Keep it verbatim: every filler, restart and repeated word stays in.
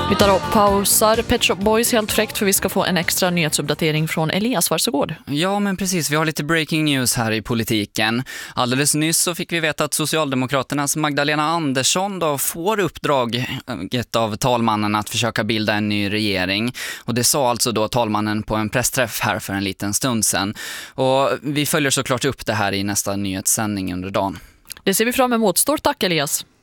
Vi tar och pausar Pet Shop Boys helt fräckt för vi ska få en extra nyhetsuppdatering från Elias. Varsågod. Ja, men precis. Vi har lite breaking news här i politiken. Alldeles nyss så fick vi veta att Socialdemokraternas Magdalena Andersson då får uppdraget av talmannen att försöka bilda en ny regering. Och det sa alltså då talmannen på en pressträff här för en liten stund sedan. Och vi följer såklart upp det här i nästa nyhetssändning under dagen. Det ser vi fram emot. Stort tack Elias.